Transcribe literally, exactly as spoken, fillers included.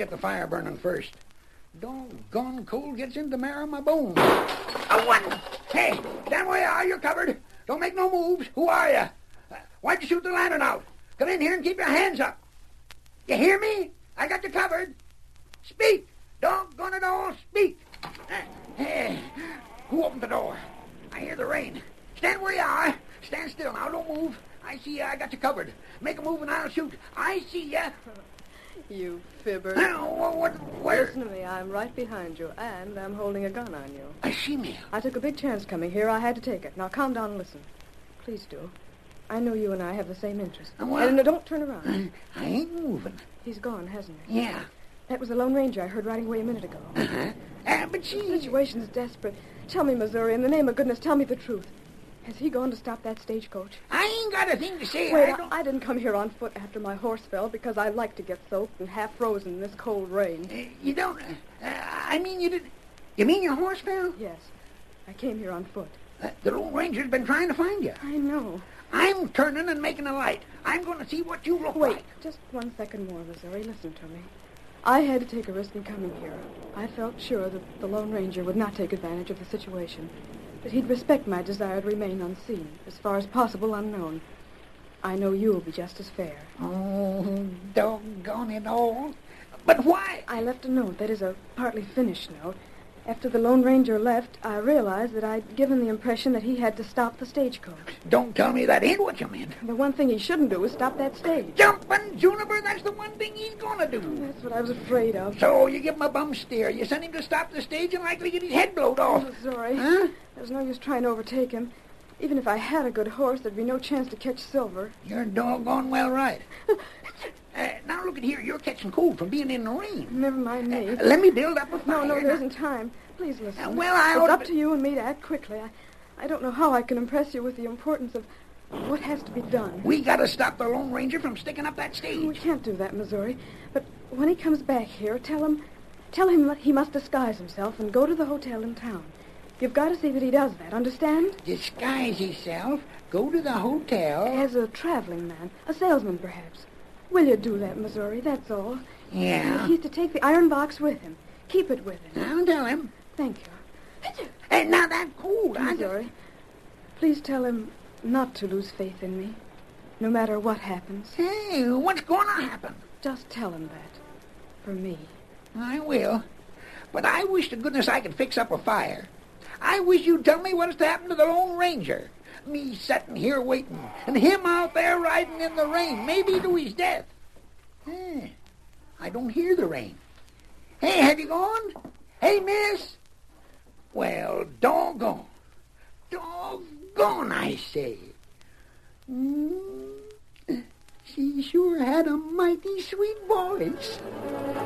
Get the fire burning first. Doggone cold gets into the marrow of my bones. A one. Hey, stand where you are. You're covered. Don't make no moves. Who are you? Uh, why'd you shoot the lantern out? Come in here and keep your hands up. You hear me? I got you covered. Speak. Doggone it all, speak. Uh, hey, who opened the door? I hear the rain. Stand where you are. Stand still now. Don't move. I see you. I got you covered. Make a move and I'll shoot. I see you. You fibber. Now, what, where? Listen to me. I'm right behind you, and I'm holding a gun on you. I see me. I took a big chance coming here. I had to take it. Now, calm down and listen. Please do. I know you and I have the same interest. Uh, well, and uh, don't turn around. I, I ain't moving. He's gone, hasn't he? Yeah. That was the Lone Ranger I heard riding away a minute ago. Uh-huh. Uh, but she... The situation's desperate. Tell me, Missouri, in the name of goodness, tell me the truth. Has he gone to stop that stagecoach? I ain't got a thing to say. Wait, I, don't... I, I didn't come here on foot after my horse fell because I like to get soaked and half frozen in this cold rain. Uh, you don't... Uh, I mean, you didn't... You mean your horse fell? Yes. I came here on foot. Uh, the Lone Ranger's been trying to find you. I know. I'm turning and making a light. I'm going to see what you look Wait, like. just one second more, Missouri. Listen to me. I had to take a risk in coming here. I felt sure that the Lone Ranger would not take advantage of the situation, that he'd respect my desire to remain unseen, as far as possible unknown. I know you'll be just as fair. Oh, doggone it all. But why? I left a note, that is a partly finished note. After the Lone Ranger left, I realized that I'd given the impression that he had to stop the stagecoach. Don't tell me that ain't what you meant. The one thing he shouldn't do is stop that stage. Jumping Juniper, that's the one thing he's going to do. That's what I was afraid of. So you give him a bum steer. You send him to stop the stage and likely get his head blowed off. Oh, sorry. Huh? There's no use trying to overtake him. Even if I had a good horse, there'd be no chance to catch Silver. You're doggone well right. uh, now look at here. You're catching cold from being in the rain. Never mind me. Uh, let me build up a fire. No, no, there isn't time. Please listen. Uh, well, I It's ought up to... to you and me to act quickly. I, I don't know how I can impress you with the importance of what has to be done. We got to stop the Lone Ranger from sticking up that stage. We can't do that, Missouri. But when he comes back here, tell him, tell him that he must disguise himself and go to the hotel in town. You've got to see that he does that, understand? Disguise himself, go to the hotel. As a traveling man, a salesman perhaps. Will you do that, Missouri? That's all. Yeah. He's to take the iron box with him. Keep it with him. I'll tell him. Thank you. Hey, now that cold. I Missouri, please tell him not to lose faith in me, no matter what happens. Hey, what's going to happen? Just tell him that. For me. I will. But I wish to goodness I could fix up a fire. I wish you'd tell me what's to happen to the Lone Ranger. Me sitting here waiting, and him out there riding in the rain, maybe to his death. Hmm. I don't hear the rain. Hey, have you gone? Hey, miss? Well, doggone. Doggone, I say. Mm. She sure had a mighty sweet voice.